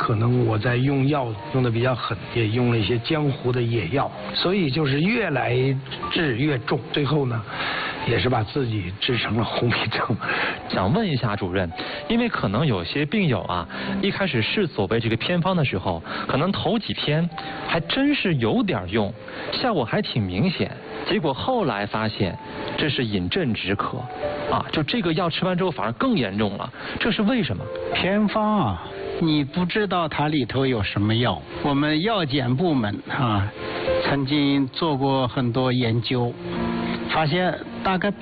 可能我在用药用的比较狠，也用了一些江湖的野药，所以就是越来治越重，最后呢，也是把自己治成了红皮症。 想问一下主任，因为可能有些病友啊，一开始试所谓这个偏方的时候，可能头几天还真是有点用，效果还挺明显，结果后来发现这是饮鸩止渴啊，就这个药吃完之后反而更严重了，这是为什么？ 偏方啊，你不知道它里头有什么药。我们药检部门啊，曾经做过很多研究，发现大概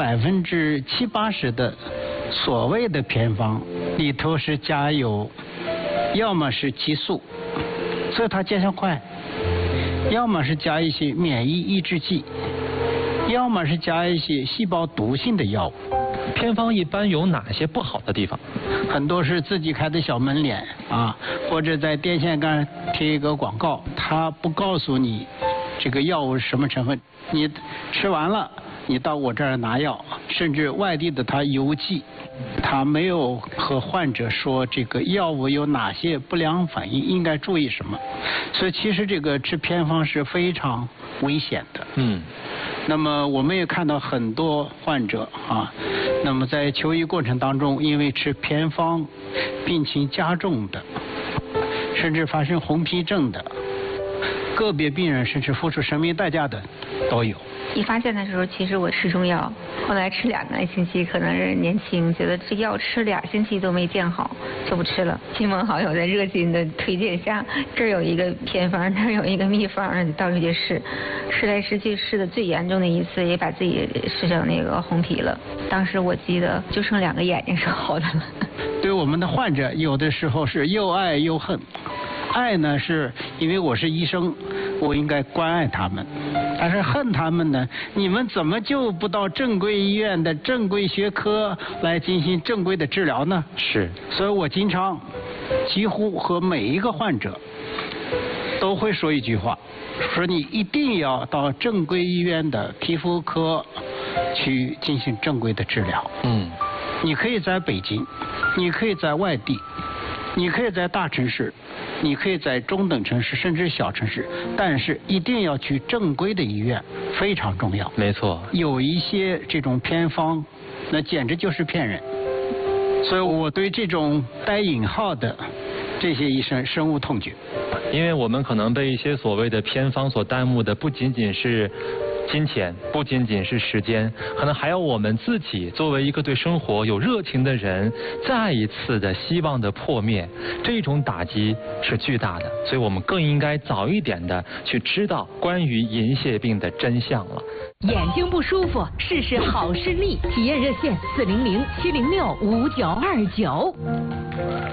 70%、80%的所谓的偏方里头是加有，要么是激素，所以它见效快；要么是加一些免疫抑制剂；要么是加一些细胞毒性的药物。 偏方一般有哪些不好的地方？ 很多是自己开的小门脸啊，或者在电线杆贴一个广告，他不告诉你这个药物是什么成分，你吃完了，你到我这儿拿药，甚至外地的他邮寄，他没有和患者说这个药物有哪些不良反应，应该注意什么，所以其实这个吃偏方是非常危险的。那么我们也看到很多患者啊，那么在求医过程当中，因为吃偏方，病情加重的，甚至发生红皮症的，个别病人甚至付出生命代价的都有。 一发现的时候，其实我吃中药，后来吃2个星期，可能是年轻，觉得这药吃2星期都没见好，就不吃了。亲朋好友在热心的推荐下，这儿有一个偏方，那儿有一个秘方，到处去试，试来试去，试的最严重的一次，也把自己试成那个红皮了。当时我记得就剩2个眼睛是好的了。 对我们的患者，有的时候是又爱又恨。爱呢，是因为我是医生，我应该关爱他们；但是恨他们呢，你们怎么就不到正规医院的正规学科来进行正规的治疗呢？ 是， 所以我经常几乎和每一个患者都会说一句话，说你一定要到正规医院的皮肤科去进行正规的治疗。你可以在北京，你可以在外地，你可以在大城市，你可以在中等城市甚至小城市，但是一定要去正规的医院，非常重要。 没错， 有一些这种偏方，那简直就是骗人。所以我对这种带引号的这些医生深恶痛绝。 因为我们可能被一些所谓的偏方所耽误的，不仅仅是金钱，不仅仅是时间，可能还有我们自己作为一个对生活有热情的人，再一次的希望的破灭，这种打击是巨大的，所以我们更应该早一点的去知道关于银屑病的真相了。 眼睛不舒服，试试好视力，体验热线400-706-5929。